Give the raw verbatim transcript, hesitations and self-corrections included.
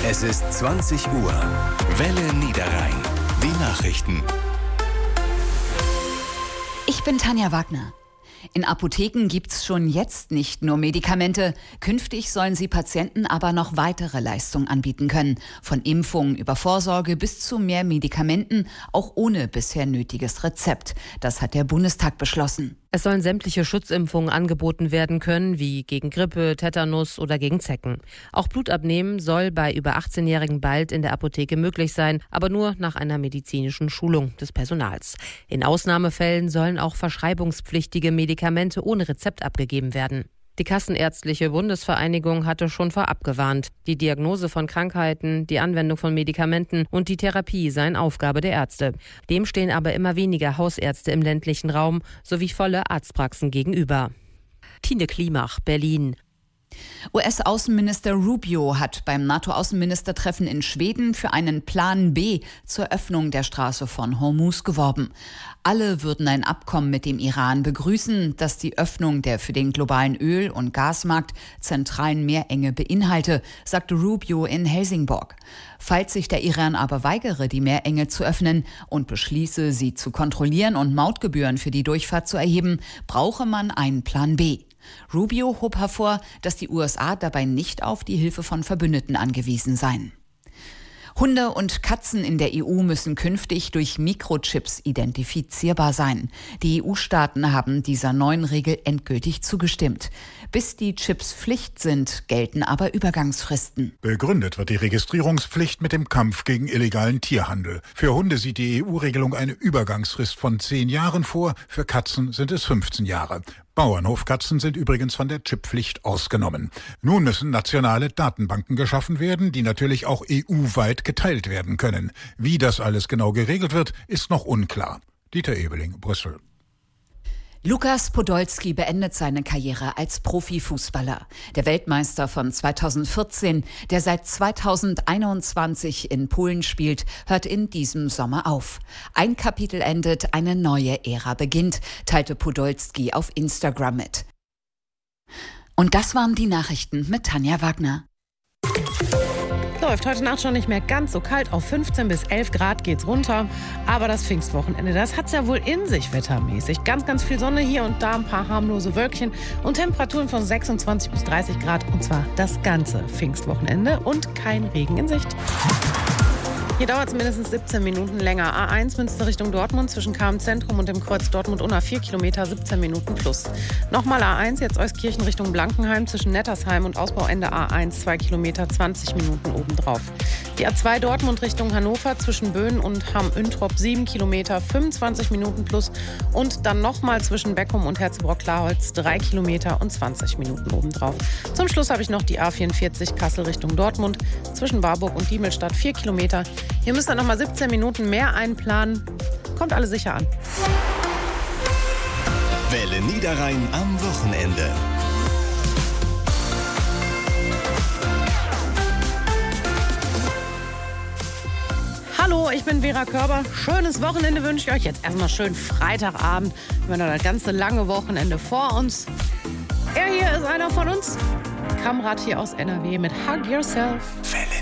Es ist zwanzig Uhr. Welle Niederrhein. Die Nachrichten. Ich bin Tanja Wagner. In Apotheken gibt's schon jetzt nicht nur Medikamente. Künftig sollen sie Patienten aber noch weitere Leistungen anbieten können. Von Impfungen über Vorsorge bis zu mehr Medikamenten, auch ohne bisher nötiges Rezept. Das hat der Bundestag beschlossen. Es sollen sämtliche Schutzimpfungen angeboten werden können, wie gegen Grippe, Tetanus oder gegen Zecken. Auch Blutabnehmen soll bei über achtzehnjährigen bald in der Apotheke möglich sein, aber nur nach einer medizinischen Schulung des Personals. In Ausnahmefällen sollen auch verschreibungspflichtige Medikamente ohne Rezept abgegeben werden. Die Kassenärztliche Bundesvereinigung hatte schon vorab gewarnt. Die Diagnose von Krankheiten, die Anwendung von Medikamenten und die Therapie seien Aufgabe der Ärzte. Dem stehen aber immer weniger Hausärzte im ländlichen Raum sowie volle Arztpraxen gegenüber. Tine Klimach, Berlin. U S-Außenminister Rubio hat beim NATO-Außenministertreffen in Schweden für einen Plan B zur Öffnung der Straße von Hormuz geworben. Alle würden ein Abkommen mit dem Iran begrüßen, das die Öffnung der für den globalen Öl- und Gasmarkt zentralen Meerenge beinhalte, sagte Rubio in Helsingborg. Falls sich der Iran aber weigere, die Meerenge zu öffnen und beschließe, sie zu kontrollieren und Mautgebühren für die Durchfahrt zu erheben, brauche man einen Plan B. Rubio hob hervor, dass die U S A dabei nicht auf die Hilfe von Verbündeten angewiesen seien. Hunde und Katzen in der E U müssen künftig durch Mikrochips identifizierbar sein. Die E U-Staaten haben dieser neuen Regel endgültig zugestimmt. Bis die Chips Pflicht sind, gelten aber Übergangsfristen. Begründet wird die Registrierungspflicht mit dem Kampf gegen illegalen Tierhandel. Für Hunde sieht die E U-Regelung eine Übergangsfrist von zehn Jahren vor, für Katzen sind es fünfzehn Jahre. Bauernhofkatzen sind übrigens von der Chipppflicht ausgenommen. Nun müssen nationale Datenbanken geschaffen werden, die natürlich auch E U-weit geteilt werden können. Wie das alles genau geregelt wird, ist noch unklar. Dieter Ebeling, Brüssel. Lukas Podolski beendet seine Karriere als Profifußballer. Der Weltmeister von zweitausendvierzehn, der seit zweitausendeinundzwanzig in Polen spielt, hört in diesem Sommer auf. Ein Kapitel endet, eine neue Ära beginnt, teilte Podolski auf Instagram mit. Und das waren die Nachrichten mit Tanja Wagner. Läuft heute Nacht schon nicht mehr ganz so kalt. Auf fünfzehn bis elf Grad geht's runter. Aber das Pfingstwochenende, das hat's ja wohl in sich wettermäßig. Ganz, ganz viel Sonne hier und da, ein paar harmlose Wölkchen und Temperaturen von sechsundzwanzig bis dreißig Grad. Und zwar das ganze Pfingstwochenende und kein Regen in Sicht. Hier dauert es mindestens siebzehn Minuten länger. A eins Münster Richtung Dortmund zwischen K M-Zentrum und dem Kreuz Dortmund-Unna vier Kilometer, siebzehn Minuten plus. Nochmal A eins, jetzt Euskirchen Richtung Blankenheim zwischen Nettersheim und Ausbauende A eins, zwei Kilometer, zwanzig Minuten obendrauf. Die A zwei Dortmund Richtung Hannover zwischen Böen und Hamm-Üntrop sieben Kilometer, fünfundzwanzig Minuten plus. Und dann nochmal zwischen Beckum und Herzebrock-Klarholz drei Kilometer und zwanzig Minuten obendrauf. Zum Schluss habe ich noch die A vierundvierzig Kassel Richtung Dortmund zwischen Warburg und Diemelstadt vier Kilometer. Hier müsst ihr noch mal siebzehn Minuten mehr einplanen. Kommt alle sicher an. Welle Niederrhein am Wochenende. Hallo, ich bin Vera Körber. Schönes Wochenende wünsche ich euch. Jetzt erstmal schön Freitagabend. Wir haben noch das ganze lange Wochenende vor uns. Er hier ist einer von uns. Kamrat hier aus N R W mit Hug Yourself. Welle